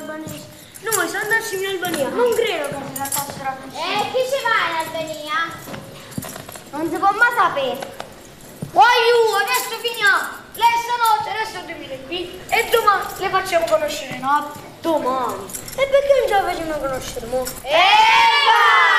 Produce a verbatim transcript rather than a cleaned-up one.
albanese. Noi se andassimo in Albania non credo che si trattassero a così. Eh, chi ci va in Albania? Non si può mai sapere. Voglio, adesso finiamo. Lei stanotte, adesso dormire qui e domani le facciamo conoscere, no? Domani. E perché non ce la facciamo conoscere, mo? Eva!